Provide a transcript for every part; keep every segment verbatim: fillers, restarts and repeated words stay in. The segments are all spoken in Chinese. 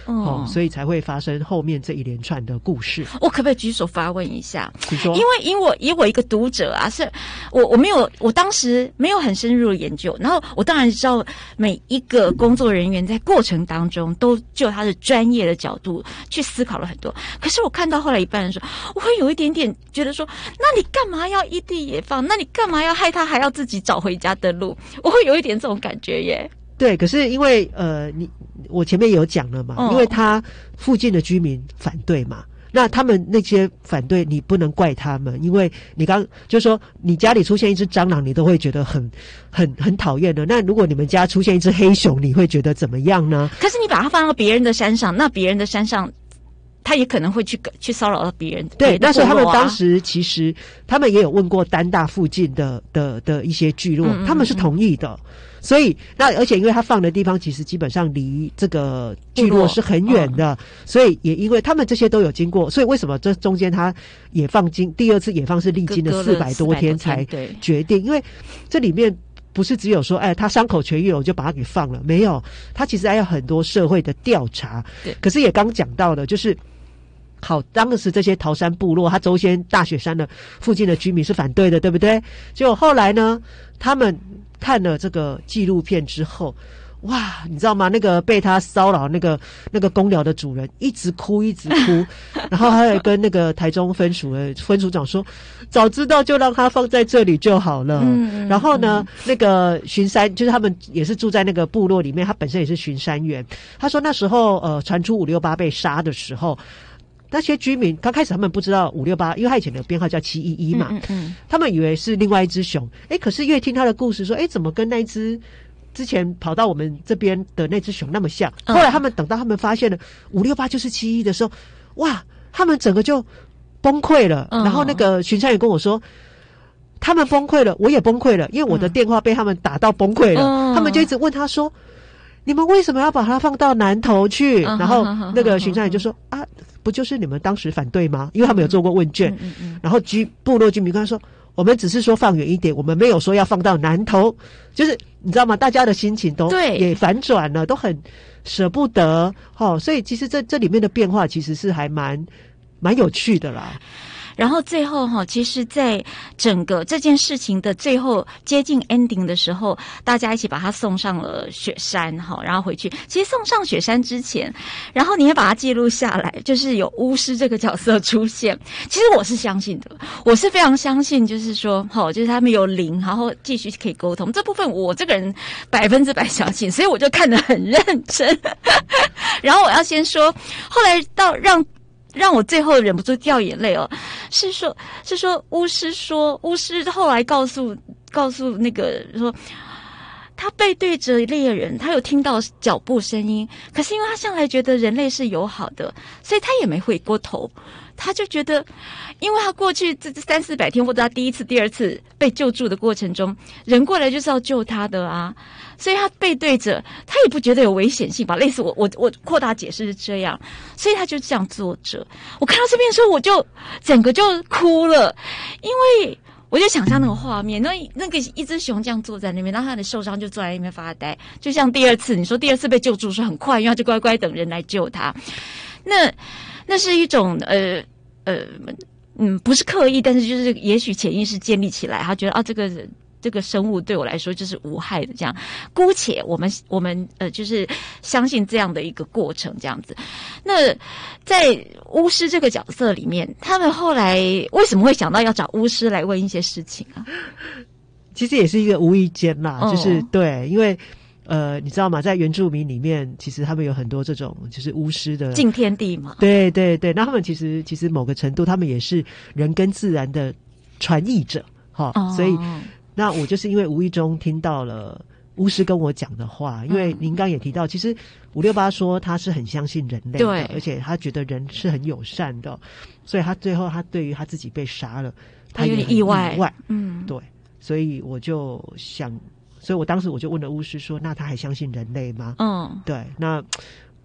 哦，哦，所以才会发生后面这一连串的故事。 我可不可以举手发问一下？ 你说， 因为以我以我一个读者啊，是我我没有我当时没有很深入的研究，然后我当然知道每一个工作人员在过程当中都就他的专业的角度去思考了很多。可是我看到后来一半的时候，我会有一点点觉得说，那你干嘛要异地野放？那你干嘛要害他还要自己找回家的路？我会有一点这种感觉耶。 对，可是因为呃，你我前面有讲了嘛，哦，因为他附近的居民反对嘛，那他们那些反对你不能怪他们，因为你刚就是说你家里出现一只蟑螂，你都会觉得很很很讨厌的。那如果你们家出现一只黑熊，你会觉得怎么样呢？ 可是你把它放到别人的山上，那别人的山上，他也可能会去去骚扰到别人。 对，那所以他们当时其实他们也有问过丹大附近的的的一些聚落，嗯嗯嗯，他们是同意的。所以那而且因为他放的地方其实基本上离这个聚落是很远的，嗯，所以也因为他们这些都有经过，所以为什么这中间他野放经第二次野放是历经了四百多天才决定？因为这里面不是只有说哎他伤口痊愈了我就把他给放了，没有，他其实还有很多社会的调查。对，可是也刚讲到了，就是好，当时这些桃山部落，他周先大雪山的附近的居民是反对的，对不对？结果后来呢，他们看了这个纪录片之后，哇，你知道吗？那个被他骚扰那个那个公寮的主人一直哭一直哭，然后还有跟那个台中分署的分署长说，早知道就让他放在这里就好了。嗯，然后呢，嗯，那个巡山就是他们也是住在那个部落里面，他本身也是巡山员。他说那时候呃传出五六八被杀的时候，那些居民刚开始他们不知道五六八，因为他以前的编号叫七一一嘛，嗯嗯嗯，他们以为是另外一只熊。诶，可是越听他的故事说，诶，怎么跟那一只之前跑到我们这边的那只熊那么像？后来他们等到他们发现了五六八就是七一的时候，哇，他们整个就崩溃了。然后那个巡山员跟我说，他们崩溃了，我也崩溃了，因为我的电话被他们打到崩溃了。他们就一直问他说，你们为什么要把它放到南投去？然后那个巡山员就说，啊，不就是你们当时反对吗？因为他们有做过问卷，嗯嗯嗯，然后居部落居民跟他说，我们只是说放远一点，我们没有说要放到南投。就是你知道吗？大家的心情都也反转了，都很舍不得。哦，所以其实这这里面的变化其实是还蛮蛮有趣的啦。 然后最后哈，其实在整个这件事情的最后接近 ending 的时候，大家一起把他送上了雪山哈，然后回去。其实送上雪山之前，然后你也把它记录下来，就是有巫师这个角色出现。其实我是相信的，我是非常相信，就是说，好，就是他们有灵，然后继续可以沟通。这部分我这个人百分之百相信，所以我就看得很认真。然后我要先说，后来到让。让我最后忍不住掉眼泪哦，是说，是说巫师说，巫师后来告诉告诉那个说，他背对着猎人，他有听到脚步声音，可是因为他向来觉得人类是友好的，所以他也没回过头，他就觉得，因为他过去这这三四百天，或者他第一次、第二次被救助的过程中，人过来就是要救他的啊。所以他背对着，他也不觉得有危险性吧？类似我我我扩大解释是这样，所以他就这样坐着。我看到这边的时候，我就整个就哭了，因为我就想象那个画面，那那个一只熊这样坐在那边，然后他的受伤就坐在那边发呆，就像第二次你说第二次被救助是很快，因为他就乖乖等人来救他。那那是一种呃呃嗯不是刻意，但是就是也许潜意识建立起来，他觉得啊这个人。这个生物对我来说就是无害的，这样姑且我们我们呃就是相信这样的一个过程，这样子。那在巫师这个角色里面，他们后来为什么会想到要找巫师来问一些事情啊？ 其实也是一个无意间啦，哦、就是对，因为呃，你知道吗？在原住民里面，其实他们有很多这种就是巫师的敬天地嘛。 对对对，那他们其实其实某个程度，他们也是人跟自然的传译者，哈、哦，所以。那我就是因为无意中听到了巫师跟我讲的话，因为您刚也提到，其实五六八说他是很相信人类的，而且他觉得人是很友善的，所以他最后他对于他自己被杀了，他有点意外，意外嗯，对，所以我就想，所以我当时我就问了巫师说，那他还相信人类吗？嗯，对，那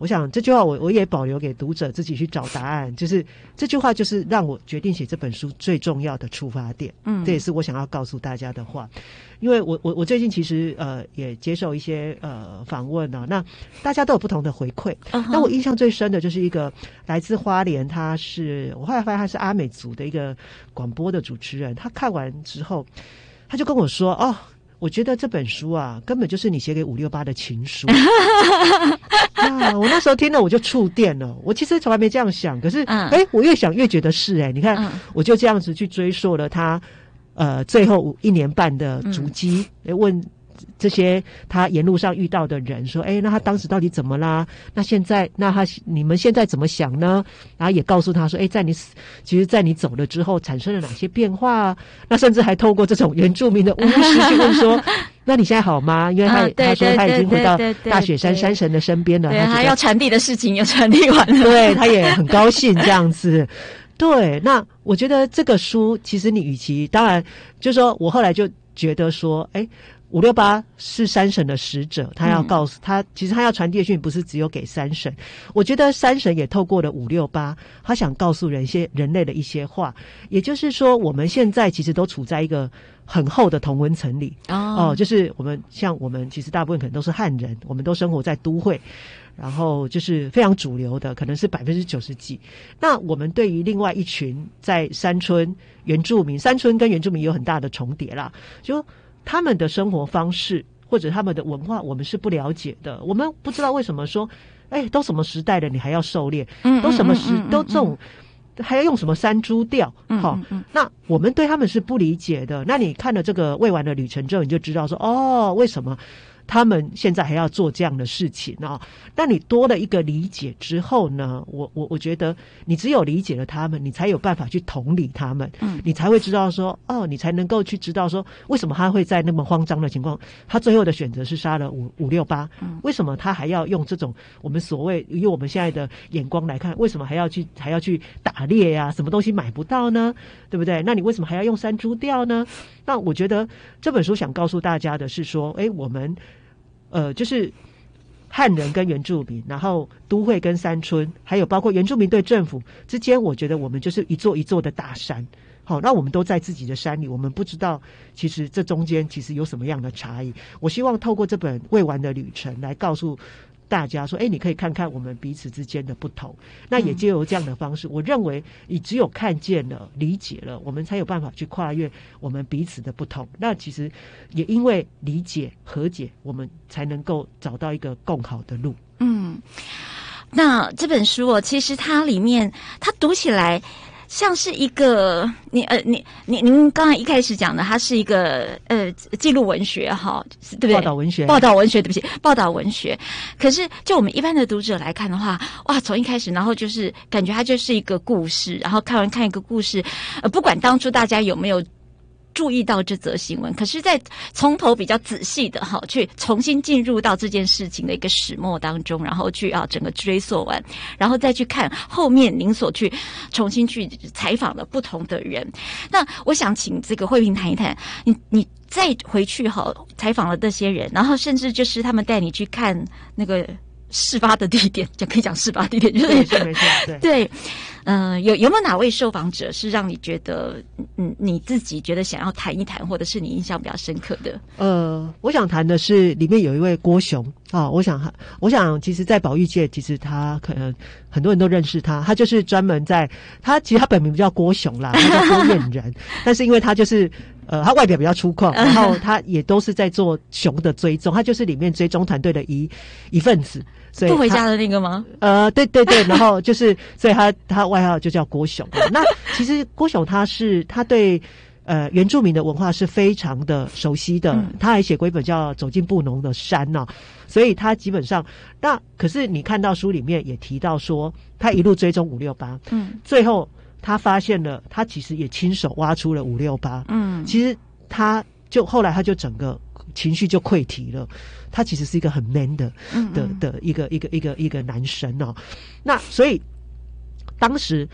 我想这句话我我也保留给读者自己去找答案，就是这句话就是让我决定写这本书最重要的出发点。嗯，这也是我想要告诉大家的话。因为我我我最近其实呃也接受一些呃访问啊，那大家都有不同的回馈。Uh-huh. 那我印象最深的就是一个来自花莲，他是我后来发现他是阿美族的一个广播的主持人，他看完之后他就跟我说：“哦，我觉得这本书啊，根本就是你写给五六八的情书。”啊，我那时候听了我就触电了。我其实从来没这样想，可是哎、嗯，我越想越觉得是哎、欸。你看、嗯，我就这样子去追溯了他。呃，最后一年半的足迹，嗯、问这些他沿路上遇到的人说：“哎，那他当时到底怎么啦？那现在，那他你们现在怎么想呢？”然后也告诉他说：“哎，在你其实，在你走了之后，产生了哪些变化啊？那甚至还透过这种原住民的巫师去问说：‘那你现在好吗？’因为他、啊、他说他已经回到大雪山山神的身边了， 对他要传递的事情也传递完了， 对，他也很高兴这样子。”对，那我觉得这个书其实你与其当然就是说我后来就觉得说，哎，五六八是山神的使者，他要告诉、嗯、他，其实他要传递的讯息不是只有给山神，我觉得山神也透过了五六八，他想告诉人一些人类的一些话，也就是说我们现在其实都处在一个很厚的同温层里哦、呃，就是我们像我们其实大部分可能都是汉人，我们都生活在都会。然后就是非常主流的，可能是百分之九十几。那我们对于另外一群在山村原住民，山村跟原住民有很大的重叠啦，就他们的生活方式或者他们的文化，我们是不了解的。我们不知道为什么说，哎，都什么时代了，你还要狩猎？嗯，都什么时都这种。还要用什么山猪调？好、嗯嗯嗯，那我们对他们是不理解的。那你看了这个未完的旅程之后，你就知道说，哦，为什么他们现在还要做这样的事情啊？那你多了一个理解之后呢，我我我觉得你只有理解了他们，你才有办法去同理他们，嗯，你才会知道说，哦，你才能够去知道说，为什么他会在那么慌张的情况，他最后的选择是杀了五五六八，嗯，为什么他还要用这种我们所谓以我们现在的眼光来看，为什么还要去还要去打猎呀、啊？什么东西买不到呢？对不对？那你为什么还要用山猪调呢？那我觉得这本书想告诉大家的是说，哎，我们。呃，就是汉人跟原住民，然后都会跟山村，还有包括原住民对政府之间，我觉得我们就是一座一座的大山。好，那我们都在自己的山里，我们不知道其实这中间其实有什么样的差异。我希望透过这本未完的旅程来告诉大家说，哎，你可以看看我们彼此之间的不同。那也藉由这样的方式，我认为你只有看见了、理解了，我们才有办法去跨越我们彼此的不同。那其实也因为理解、和解，我们才能够找到一个更好的路。 嗯，那这本书哦，其实它里面它读起来。像是一个你呃你你您刚才一开始讲的，它是一个呃记录文学哈，对不对？ 报道文学， 报道文学，对不起，报道文学。可是就我们一般的读者来看的话，哇，从一开始，然后就是感觉它就是一个故事，然后看完看一个故事，呃，不管当初大家有没有。注意到这则新闻，可是在从头比较仔细的哈，去重新进入到这件事情的一个始末当中，然后去啊整个追溯完，然后再去看后面您所去重新去采访的不同的人。那我想请这个慧萍谈一谈，你你再回去哈采访了这些人，然后甚至就是他们带你去看那个事发的地点，就可以讲事发地点，就是没错没错，对。 对嗯、呃，有有没有哪位受访者是让你觉得，嗯，你自己觉得想要谈一谈，或者是你印象比较深刻的？ 呃，我想谈的是里面有一位郭雄啊、哦，我想，我想，其实，在保育界，其实他可能很多人都认识他，他就是专门在，他其实他本名不叫郭雄啦，他叫郭彦仁，但是因为他就是呃，他外表比较粗犷，然后他也都是在做熊的追踪，他就是里面追踪团队的一一份子。所以不回家的那个吗？ 呃，对对对，然后就是，所以他他外号就叫郭雄。那其实郭雄他是他对呃原住民的文化是非常的熟悉的，嗯、他还写过一本叫《走进布农的山》呢、哦，所以他基本上那可是你看到书里面也提到说，他一路追踪五六八，嗯，最后他发现了，他其实也亲手挖出了五六八，嗯，其实他就后来他就整个情绪就溃堤了。他其实是一个很 man 的的的一个一个一个一个男生哦，那所以当时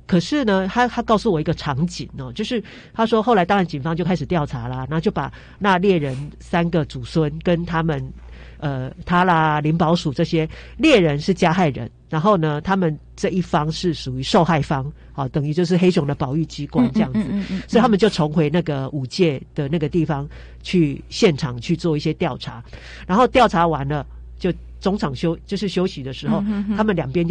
可是呢，他他告诉我一个场景哦，就是他说后来当然警方就开始调查啦，然后就把那猎人三个祖孙跟他们呃他啦林保署这些猎人是加害人，然后呢他们这一方是属于受害方，好、哦、等于就是黑熊的保育机关这样子，嗯嗯嗯嗯嗯，所以他们就重回那个武界的那个地方去现场去做一些调查，然后调查完了就中场休就是休息的时候，嗯哼哼他们两边